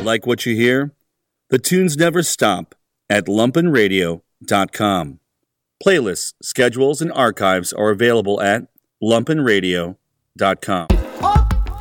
Like what you hear? The tunes never stop at lumpenradio.com. Playlists, schedules, and archives are available at lumpenradio.com.